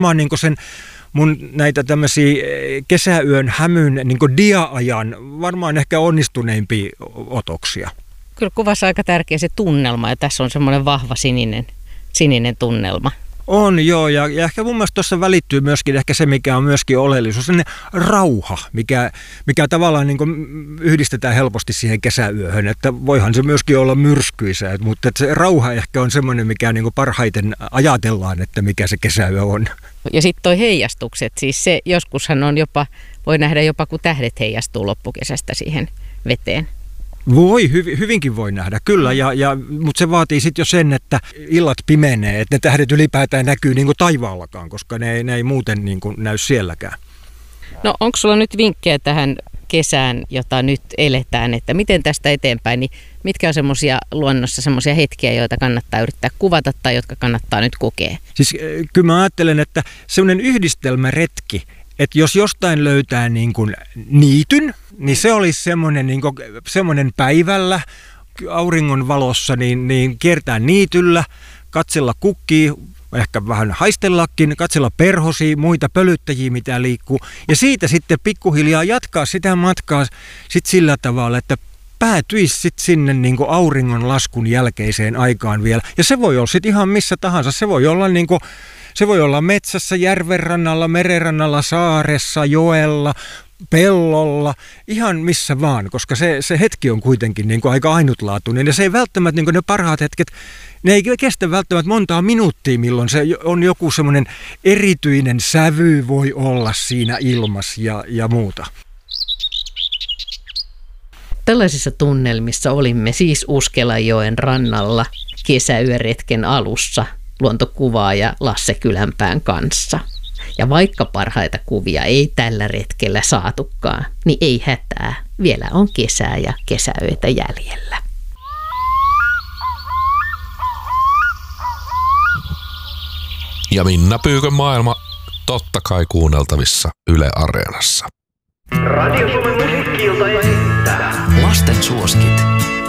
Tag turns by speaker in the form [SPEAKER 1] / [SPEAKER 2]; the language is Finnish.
[SPEAKER 1] Mä oon niin sen mun näitä tämmöisiä kesäyön hämyn niin dia-ajan varmaan ehkä onnistuneimpia otoksia.
[SPEAKER 2] Kyllä kuvassa aika tärkeä se tunnelma ja tässä on semmoinen vahva sininen tunnelma.
[SPEAKER 1] On joo, ja ehkä mun mielestä tuossa välittyy myöskin ehkä se, mikä on myöskin oleellisuus, sellainen rauha, mikä tavallaan niin kuin yhdistetään helposti siihen kesäyöhön, että voihan se myöskin olla myrskyisä, mutta se rauha ehkä on semmoinen, mikä niin kuin parhaiten ajatellaan, että mikä se kesäyö on.
[SPEAKER 2] Ja sitten toi heijastukset, siis se joskushan on voi nähdä jopa kun tähdet heijastuu loppukesästä siihen veteen.
[SPEAKER 1] Voi, hyvinkin voi nähdä, kyllä, mutta se vaatii sitten jo sen, että illat pimenee, että ne tähdet ylipäätään näkyy niin kuin taivaallakaan, koska ne ei muuten niin kuin näy sielläkään.
[SPEAKER 2] No onko sulla nyt vinkkejä tähän kesään, jota nyt eletään, että miten tästä eteenpäin, niin mitkä on semmoisia luonnossa semmoisia hetkiä, joita kannattaa yrittää kuvata tai jotka kannattaa nyt kokea? Siis
[SPEAKER 1] kyllä mä ajattelen, että semmoinen yhdistelmäretki, että jos jostain löytää niin kuin niityn, niin se olisi semmoinen päivällä auringon valossa, niin kiertää niityllä, katsella kukkia, ehkä vähän haistellakin, katsella perhosia, muita pölyttäjiä, mitä liikkuu. Ja siitä sitten pikkuhiljaa jatkaa sitä matkaa sit sillä tavalla, että päätyisi sitten sinne niin kuin auringon laskun jälkeiseen aikaan vielä. Ja se voi olla sitten ihan missä tahansa. Se voi olla metsässä, järvenrannalla, merenrannalla, saaressa, joella, pellolla, ihan missä vaan, koska se hetki on kuitenkin niin kuin aika ainutlaatuinen. Ja se ei välttämättä, niin kuin ne parhaat hetket, ne ei kestä välttämättä montaa minuuttia, milloin se on joku semmoinen erityinen sävy voi olla siinä ilmassa ja muuta.
[SPEAKER 2] Tällaisissa tunnelmissa olimme siis Uskelajoen rannalla kesäyöretken alussa luontokuvaaja Lasse Kylänpään kanssa. Ja vaikka parhaita kuvia ei tällä retkellä saatukaan, niin ei hätää. Vielä on kesää ja kesäöitä jäljellä.
[SPEAKER 3] Ja Minna Pyykön maailma totta kai kuunneltavissa Yle Areenassa.
[SPEAKER 4] Radio Suomen musiikki-ilta esittää
[SPEAKER 5] lasten suosikit.